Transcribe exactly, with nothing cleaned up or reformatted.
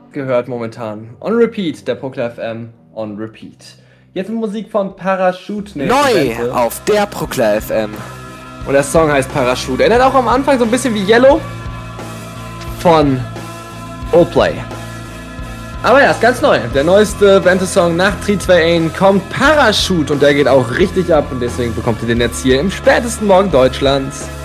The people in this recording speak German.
gehört momentan. On Repeat, der Prokla F M On Repeat. Jetzt mit Musik von Parachute. Neu auf der Prokla F M. Und der Song heißt Parachute. Erinnert auch am Anfang so ein bisschen wie Yellow von Oldplay. Aber ja, ist ganz neu. Der neueste Vente-Song nach Tree zwei Ein kommt Parachute und der geht auch richtig ab und deswegen bekommt ihr den jetzt hier im spätesten Morgen Deutschlands.